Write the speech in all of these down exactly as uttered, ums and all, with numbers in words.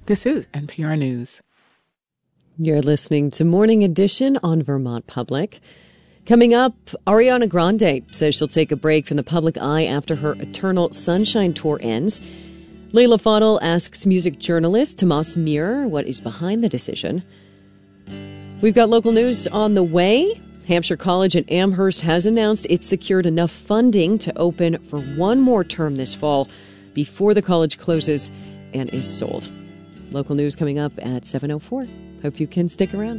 This is N P R News. You're listening to Morning Edition on Vermont Public. Coming up, Ariana Grande says she'll take a break from the public eye after her Eternal Sunshine Tour ends. Leila Fadel asks music journalist Tomas Mir what is behind the decision. We've got local news on the way. Hampshire College at Amherst has announced it's secured enough funding to open for one more term this fall before the college closes and is sold. Local news coming up at seven oh four. Hope you can stick around.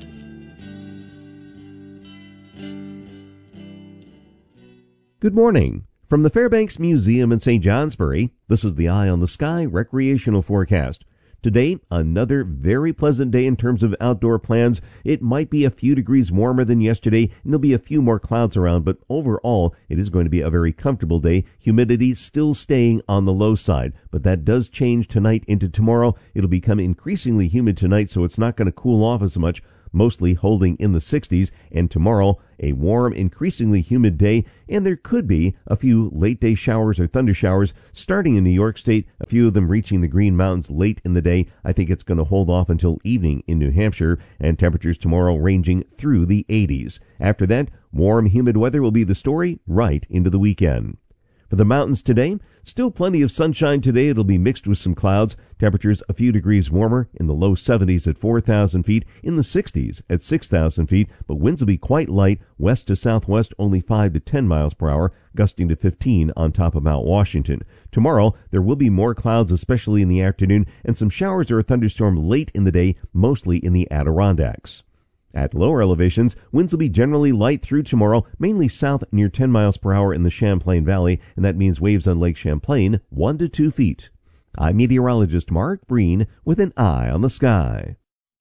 Good morning. From the Fairbanks Museum in Saint Johnsbury, this is the Eye on the Sky recreational forecast. Today, another very pleasant day in terms of outdoor plans. It might be a few degrees warmer than yesterday, and there'll be a few more clouds around, but overall, it is going to be a very comfortable day. Humidity still staying on the low side, but that does change tonight into tomorrow. It'll become increasingly humid tonight, so it's not going to cool off as much, mostly holding in the sixties, and tomorrow, a warm, increasingly humid day, and there could be a few late-day showers or thunder showers starting in New York State, a few of them reaching the Green Mountains late in the day. I think it's going to hold off until evening in New Hampshire, and temperatures tomorrow ranging through the eighties. After that, warm, humid weather will be the story right into the weekend. For the mountains today, still plenty of sunshine today. It'll be mixed with some clouds. Temperatures a few degrees warmer, in the low seventies at four thousand feet, in the sixties at six thousand feet, but winds will be quite light, west to southwest only five to ten miles per hour, gusting to fifteen on top of Mount Washington. Tomorrow, there will be more clouds, especially in the afternoon, and some showers or a thunderstorm late in the day, mostly in the Adirondacks. At lower elevations, winds will be generally light through tomorrow, mainly south near ten miles per hour in the Champlain Valley, and that means waves on Lake Champlain one to two feet. I'm meteorologist Mark Breen with an eye on the sky.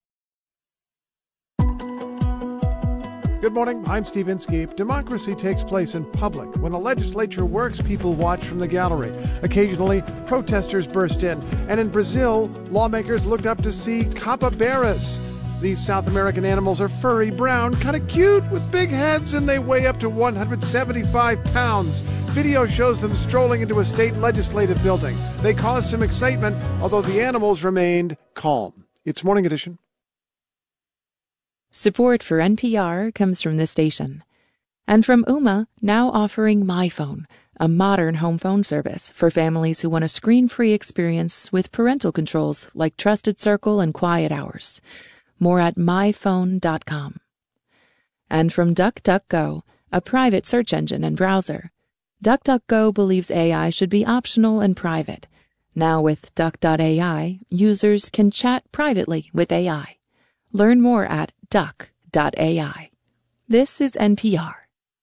Good morning, I'm Steve Inskeep. Democracy takes place in public. When a legislature works, people watch from the gallery. Occasionally, protesters burst in. And in Brazil, lawmakers looked up to see capybaras. These South American animals are furry, brown, kind of cute, with big heads, and they weigh up to one hundred seventy-five pounds. Video shows them strolling into a state legislative building. They caused some excitement, although the animals remained calm. It's Morning Edition. Support for N P R comes from this station. And from Ooma, now offering MyPhone, a modern home phone service for families who want a screen-free experience with parental controls like Trusted Circle and Quiet Hours. More at my phone dot com. And from DuckDuckGo, a private search engine and browser. DuckDuckGo believes A I should be optional and private. Now with Duck dot A I, users can chat privately with A I. Learn more at Duck dot A I. This is N P R.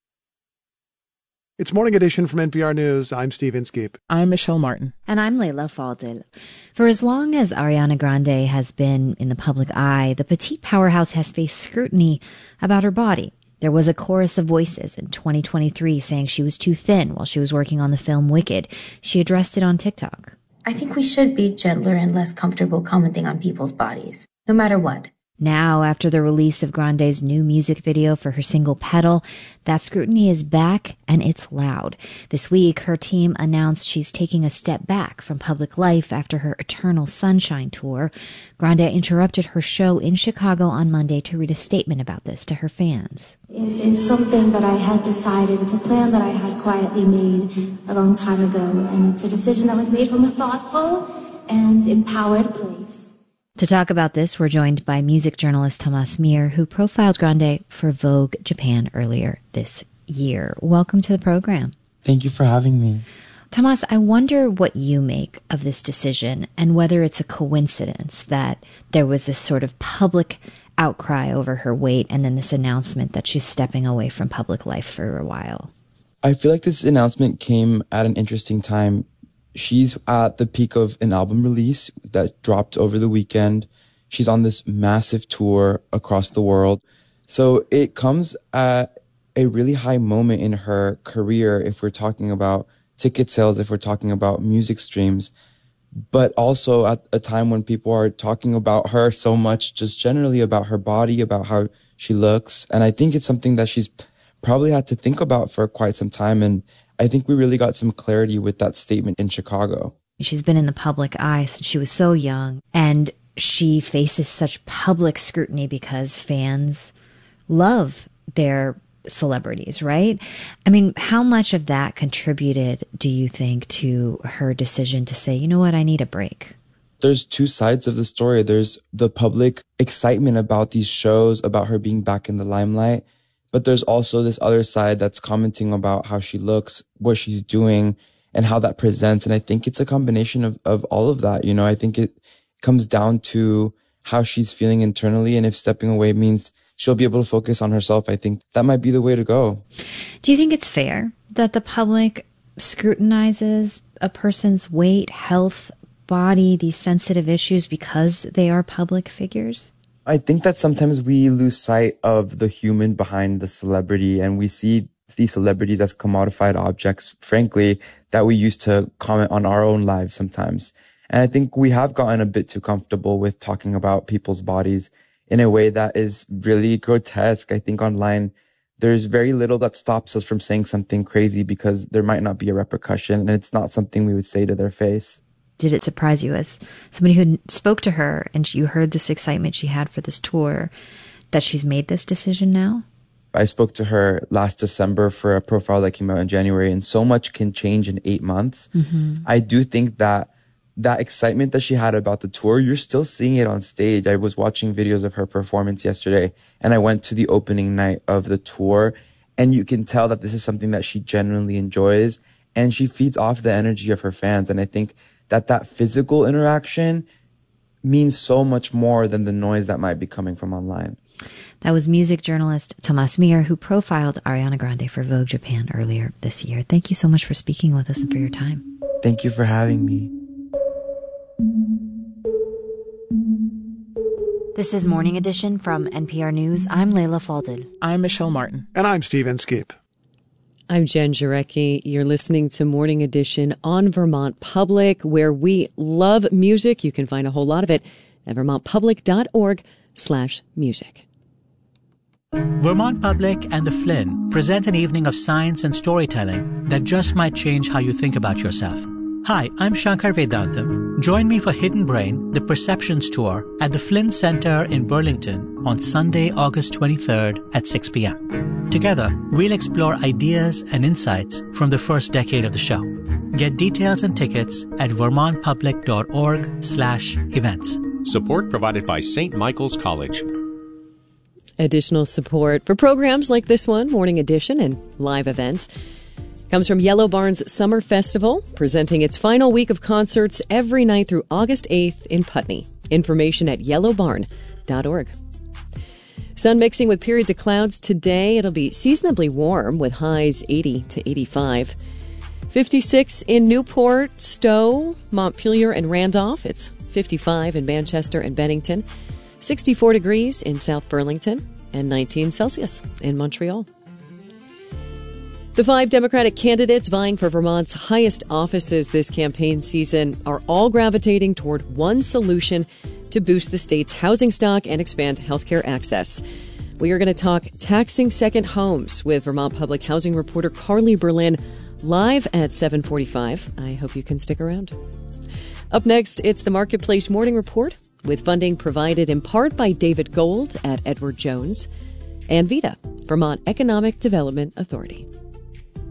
It's Morning Edition from N P R News. I'm Steve Inskeep. I'm Michelle Martin. And I'm Leila Fadel. For as long as Ariana Grande has been in the public eye, the petite powerhouse has faced scrutiny about her body. There was a chorus of voices in twenty twenty-three saying she was too thin while she was working on the film Wicked. She addressed it on TikTok. I think we should be gentler and less comfortable commenting on people's bodies, no matter what. Now, after the release of Grande's new music video for her single Petal, that scrutiny is back and it's loud. This week, her team announced she's taking a step back from public life after her Eternal Sunshine tour. Grande interrupted her show in Chicago on Monday to read a statement about this to her fans. It is something that I had decided. It's a plan that I had quietly made a long time ago, and it's a decision that was made from a thoughtful and empowered place. To talk about this, we're joined by music journalist Tomas Mir, who profiled Grande for Vogue Japan earlier this year. Welcome to the program. Thank you for having me. Tomas, I wonder what you make of this decision and whether it's a coincidence that there was this sort of public outcry over her weight and then this announcement that she's stepping away from public life for a while. I feel like this announcement came at an interesting time. She's at the peak of an album release that dropped over the weekend. She's on this massive tour across the world. So it comes at a really high moment in her career if we're talking about ticket sales, if we're talking about music streams, but also at a time when people are talking about her so much, just generally about her body, about how she looks. And I think it's something that she's probably had to think about for quite some time. And I think we really got some clarity with that statement in Chicago. She's been in the public eye since she was so young. And she faces such public scrutiny because fans love their celebrities, right? I mean, how much of that contributed, do you think, to her decision to say, you know what, I need a break? There's two sides of the story. There's the public excitement about these shows, about her being back in the limelight. But there's also this other side that's commenting about how she looks, what she's doing, and how that presents. And I think it's a combination of, of all of that. You know, I think it comes down to how she's feeling internally. And if stepping away means she'll be able to focus on herself, I think that might be the way to go. Do you think it's fair that the public scrutinizes a person's weight, health, body, these sensitive issues because they are public figures? I think that sometimes we lose sight of the human behind the celebrity, and we see these celebrities as commodified objects, frankly, that we use to comment on our own lives sometimes. And I think we have gotten a bit too comfortable with talking about people's bodies in a way that is really grotesque. I think online, there's very little that stops us from saying something crazy because there might not be a repercussion, and it's not something we would say to their face. Did it surprise you, as somebody who spoke to her and you heard this excitement she had for this tour, that she's made this decision now? I spoke to her last December for a profile that came out in January, and so much can change in eight months. Mm-hmm. I do think that that excitement that she had about the tour, you're still seeing it on stage. I was watching videos of her performance yesterday, and I went to the opening night of the tour, and you can tell that this is something that she genuinely enjoys, and she feeds off the energy of her fans. And I think that that physical interaction means so much more than the noise that might be coming from online. That was music journalist Tomas Mir, who profiled Ariana Grande for Vogue Japan earlier this year. Thank you so much for speaking with us and for your time. Thank you for having me. This is Morning Edition from N P R News. I'm Leila Falded. I'm Michelle Martin. And I'm Steve Inskeep. I'm Jen Jarecki. You're listening to Morning Edition on Vermont Public, where we love music. You can find a whole lot of it at vermontpublic.org slash music. Vermont Public and the Flynn present an evening of science and storytelling that just might change how you think about yourself. Hi, I'm Shankar Vedantam. Join me for Hidden Brain, the Perceptions Tour at the Flynn Center in Burlington on Sunday, August twenty-third at six p.m. Together, we'll explore ideas and insights from the first decade of the show. Get details and tickets at vermontpublic.org slash events. Support provided by Saint Michael's College. Additional support for programs like this one, Morning Edition, and live events, comes from Yellow Barn's Summer Festival, presenting its final week of concerts every night through August eighth in Putney. Information at yellow barn dot org. Sun mixing with periods of clouds today. It'll be seasonably warm with highs eighty to eighty-five. fifty-six in Newport, Stowe, Montpelier, and Randolph. It's fifty-five in Manchester and Bennington. sixty-four degrees in South Burlington and nineteen Celsius in Montreal. The five Democratic candidates vying for Vermont's highest offices this campaign season are all gravitating toward one solution to boost the state's housing stock and expand healthcare access. We are going to talk taxing second homes with Vermont Public Housing reporter Carly Berlin live at seven forty-five. I hope you can stick around. Up next, it's the Marketplace Morning Report with funding provided in part by David Gold at Edward Jones and VITA, Vermont Economic Development Authority.